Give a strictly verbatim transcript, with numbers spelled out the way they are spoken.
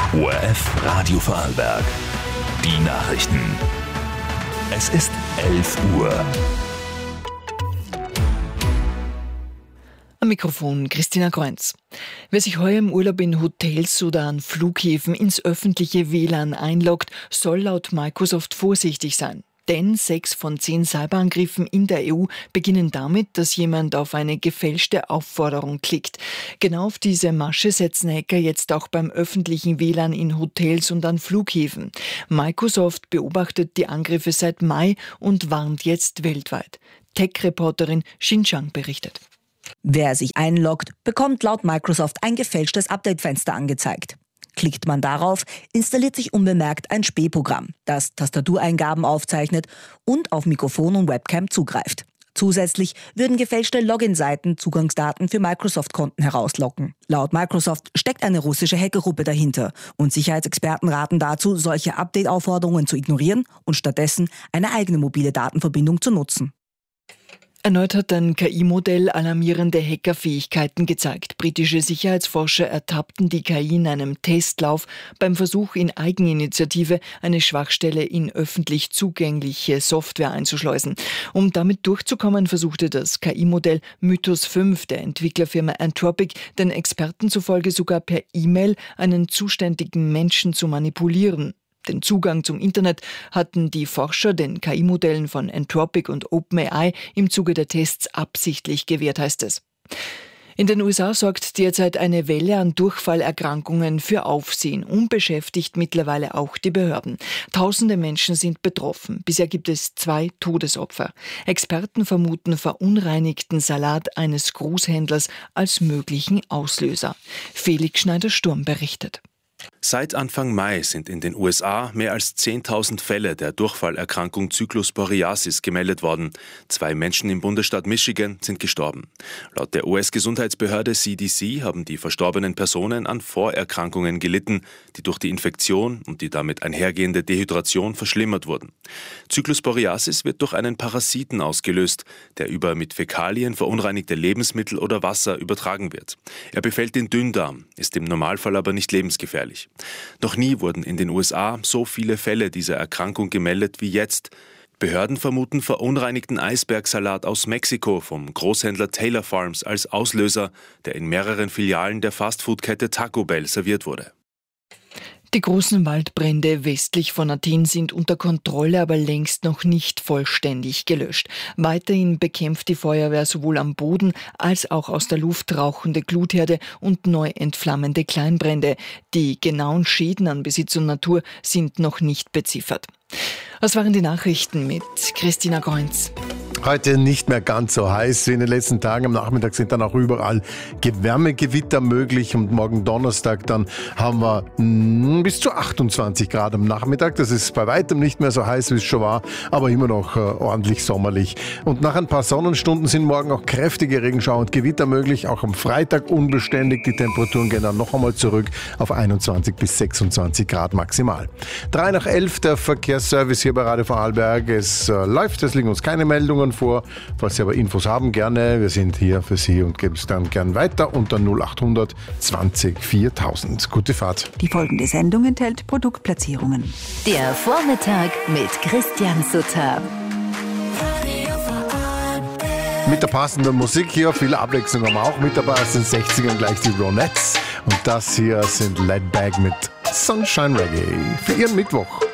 O R F Radio Vorarlberg. Die Nachrichten. Es ist elf Uhr. Am Mikrofon Christina Kreunz. Wer sich heuer im Urlaub in Hotels oder an Flughäfen ins öffentliche W L A N einloggt, soll laut Microsoft vorsichtig sein. Denn sechs von zehn Cyberangriffen in der E U beginnen damit, dass jemand auf eine gefälschte Aufforderung klickt. Genau auf diese Masche setzen Hacker jetzt auch beim öffentlichen W L A N in Hotels und an Flughäfen. Microsoft beobachtet die Angriffe seit Mai und warnt jetzt weltweit. Tech-Reporterin Xin Zhang berichtet. Wer sich einloggt, bekommt laut Microsoft ein gefälschtes Update-Fenster angezeigt. Klickt man darauf, installiert sich unbemerkt ein Spähprogramm, das Tastatureingaben aufzeichnet und auf Mikrofon und Webcam zugreift. Zusätzlich würden gefälschte Login-Seiten Zugangsdaten für Microsoft-Konten herauslocken. Laut Microsoft steckt eine russische Hackergruppe dahinter und Sicherheitsexperten raten dazu, solche Update-Aufforderungen zu ignorieren und stattdessen eine eigene mobile Datenverbindung zu nutzen. Erneut hat ein K I-Modell alarmierende Hackerfähigkeiten gezeigt. Britische Sicherheitsforscher ertappten die K I in einem Testlauf beim Versuch, in Eigeninitiative eine Schwachstelle in öffentlich zugängliche Software einzuschleusen. Um damit durchzukommen, versuchte das K I-Modell Mythos fünf der Entwicklerfirma Anthropic den Experten zufolge sogar per E-Mail einen zuständigen Menschen zu manipulieren. Den Zugang zum Internet hatten die Forscher den K I-Modellen von Anthropic und OpenAI im Zuge der Tests absichtlich gewährt, heißt es. In den U S A sorgt derzeit eine Welle an Durchfallerkrankungen für Aufsehen und beschäftigt mittlerweile auch die Behörden. Tausende Menschen sind betroffen. Bisher gibt es zwei Todesopfer. Experten vermuten verunreinigten Salat eines Großhändlers als möglichen Auslöser. Felix Schneider-Sturm berichtet. Seit Anfang Mai sind in den U S A mehr als zehntausend Fälle der Durchfallerkrankung Cyclosporiasis gemeldet worden. Zwei Menschen im Bundesstaat Michigan sind gestorben. Laut der U S-Gesundheitsbehörde C D C haben die verstorbenen Personen an Vorerkrankungen gelitten, die durch die Infektion und die damit einhergehende Dehydration verschlimmert wurden. Cyclosporiasis wird durch einen Parasiten ausgelöst, der über mit Fäkalien verunreinigte Lebensmittel oder Wasser übertragen wird. Er befällt den Dünndarm, ist im Normalfall aber nicht lebensgefährlich. Noch nie wurden in den U S A so viele Fälle dieser Erkrankung gemeldet wie jetzt. Behörden vermuten verunreinigten Eisbergsalat aus Mexiko vom Großhändler Taylor Farms als Auslöser, der in mehreren Filialen der Fastfood-Kette Taco Bell serviert wurde. Die großen Waldbrände westlich von Athen sind unter Kontrolle, aber längst noch nicht vollständig gelöscht. Weiterhin bekämpft die Feuerwehr sowohl am Boden als auch aus der Luft rauchende Glutherde und neu entflammende Kleinbrände. Die genauen Schäden an Besitz und Natur sind noch nicht beziffert. Das waren die Nachrichten mit Christina Kreunz. Heute nicht mehr ganz so heiß wie in den letzten Tagen. Am Nachmittag sind dann auch überall Wärmegewitter möglich und morgen Donnerstag dann haben wir mh, bis zu achtundzwanzig Grad am Nachmittag. Das ist bei weitem nicht mehr so heiß, wie es schon war, aber immer noch äh, ordentlich sommerlich. Und nach ein paar Sonnenstunden sind morgen auch kräftige Regenschauer und Gewitter möglich. Auch am Freitag unbeständig. Die Temperaturen gehen dann noch einmal zurück auf einundzwanzig bis sechsundzwanzig Grad maximal. Drei nach elf, der Verkehrsservice hier bei Radio Vorarlberg. Es äh, läuft, es liegen uns keine Meldungen vor. Falls Sie aber Infos haben, gerne. Wir sind hier für Sie und geben es dann gern weiter unter null achthundert zwanzig viertausend. Gute Fahrt. Die folgende Sendung enthält Produktplatzierungen. Der Vormittag mit Christian Sutter. Mit der passenden Musik hier, viel Abwechslung haben wir auch mit dabei. Aus den sechzigern gleich die Ronettes. Und das hier sind Laid Back mit Sunshine Reggae für Ihren Mittwoch.